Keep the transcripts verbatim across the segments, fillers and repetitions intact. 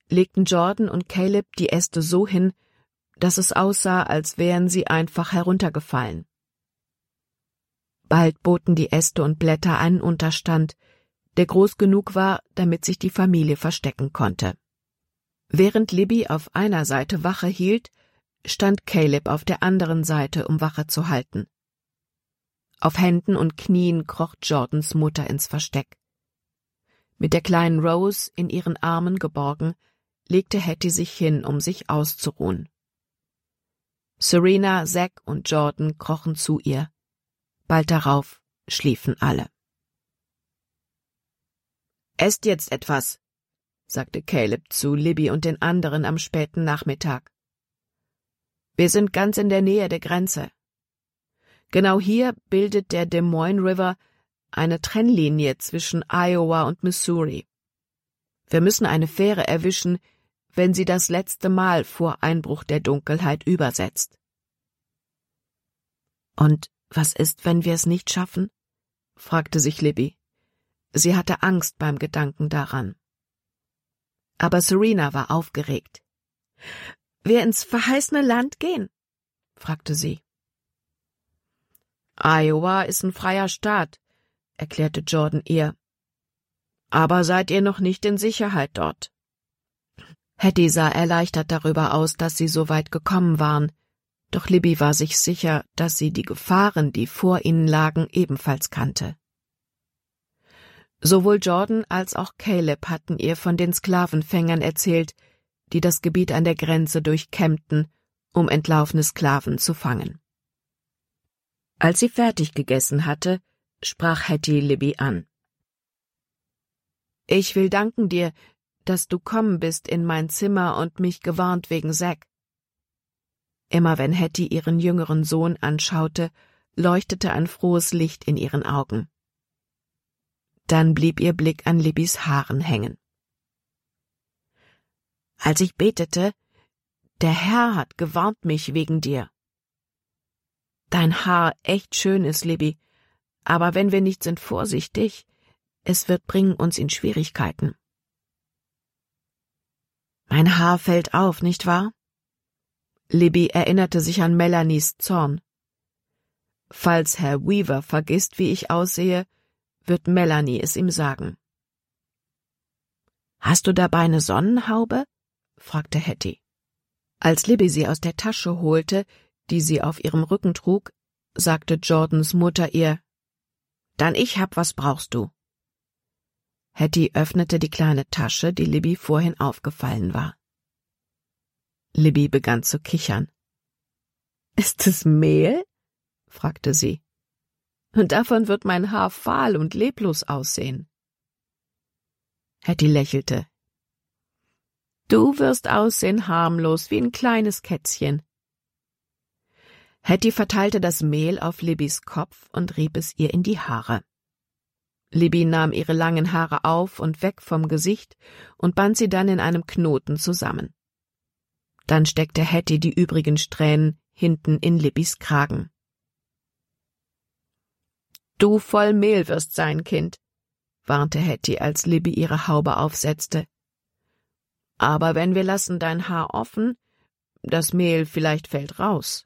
legten Jordan und Caleb die Äste so hin, dass es aussah, als wären sie einfach heruntergefallen. Bald boten die Äste und Blätter einen Unterstand, der groß genug war, damit sich die Familie verstecken konnte. Während Libby auf einer Seite Wache hielt, stand Caleb auf der anderen Seite, um Wache zu halten. Auf Händen und Knien kroch Jordans Mutter ins Versteck. Mit der kleinen Rose in ihren Armen geborgen, legte Hattie sich hin, um sich auszuruhen. Serena, Zack und Jordan krochen zu ihr. Bald darauf schliefen alle. »Esst jetzt etwas«, sagte Caleb zu Libby und den anderen am späten Nachmittag. »Wir sind ganz in der Nähe der Grenze. Genau hier bildet der Des Moines River eine Trennlinie zwischen Iowa und Missouri. Wir müssen eine Fähre erwischen, wenn sie das letzte Mal vor Einbruch der Dunkelheit übersetzt.« »Und was ist, wenn wir es nicht schaffen?« fragte sich Libby. Sie hatte Angst beim Gedanken daran. Aber Serena war aufgeregt. »Wir ins verheißene Land gehen?« fragte sie. »Iowa ist ein freier Staat«, erklärte Jordan ihr. »Aber seid ihr noch nicht in Sicherheit dort?« Hattie sah erleichtert darüber aus, dass sie so weit gekommen waren, doch Libby war sich sicher, dass sie die Gefahren, die vor ihnen lagen, ebenfalls kannte. Sowohl Jordan als auch Caleb hatten ihr von den Sklavenfängern erzählt, die das Gebiet an der Grenze durchkämmten, um entlaufene Sklaven zu fangen. Als sie fertig gegessen hatte, sprach Hattie Libby an. »Ich will danken dir, dass du kommen bist in mein Zimmer und mich gewarnt wegen Zack.« Immer wenn Hattie ihren jüngeren Sohn anschaute, leuchtete ein frohes Licht in ihren Augen. Dann blieb ihr Blick an Libbys Haaren hängen. »Als ich betete, der Herr hat gewarnt mich wegen dir. Dein Haar echt schön ist, Libby, aber wenn wir nicht sind vorsichtig, es wird bringen uns in Schwierigkeiten.« »Mein Haar fällt auf, nicht wahr?« Libby erinnerte sich an Melanies Zorn. »Falls Herr Weaver vergisst, wie ich aussehe, wird Melanie es ihm sagen.« »Hast du dabei eine Sonnenhaube?« fragte Hattie. Als Libby sie aus der Tasche holte, die sie auf ihrem Rücken trug, sagte Jordans Mutter ihr, »Dann ich hab, was brauchst du?« Hattie öffnete die kleine Tasche, die Libby vorhin aufgefallen war. Libby begann zu kichern. »Ist es Mehl?« fragte sie. »Und davon wird mein Haar fahl und leblos aussehen.« Hattie lächelte. »Du wirst aussehen harmlos wie ein kleines Kätzchen.« Hattie verteilte das Mehl auf Libbys Kopf und rieb es ihr in die Haare. Libby nahm ihre langen Haare auf und weg vom Gesicht und band sie dann in einem Knoten zusammen. Dann steckte Hattie die übrigen Strähnen hinten in Libbys Kragen. »Du voll Mehl wirst sein, Kind«, warnte Hattie, als Libby ihre Haube aufsetzte. »Aber wenn wir lassen dein Haar offen, das Mehl vielleicht fällt raus.«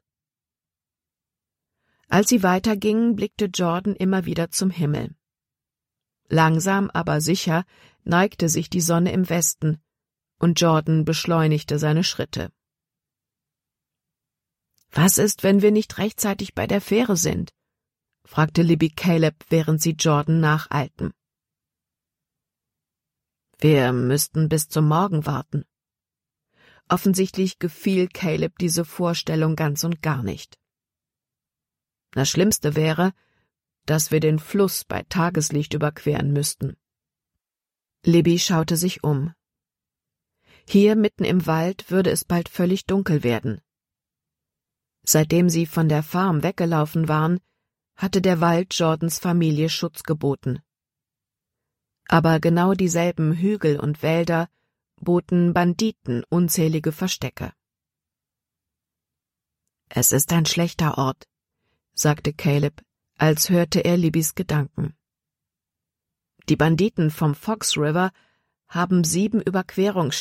Als sie weitergingen, blickte Jordan immer wieder zum Himmel. Langsam, aber sicher neigte sich die Sonne im Westen, und Jordan beschleunigte seine Schritte. »Was ist, wenn wir nicht rechtzeitig bei der Fähre sind?« fragte Libby Caleb, während sie Jordan nacheilten. »Wir müssten bis zum Morgen warten.« Offensichtlich gefiel Caleb diese Vorstellung ganz und gar nicht. Das Schlimmste wäre, dass wir den Fluss bei Tageslicht überqueren müssten. Libby schaute sich um. Hier mitten im Wald würde es bald völlig dunkel werden. Seitdem sie von der Farm weggelaufen waren, hatte der Wald Jordans Familie Schutz geboten. Aber genau dieselben Hügel und Wälder boten Banditen unzählige Verstecke. »Es ist ein schlechter Ort«, sagte Caleb, als hörte er Libbys Gedanken. »Die Banditen vom Fox River haben sieben Überquerungs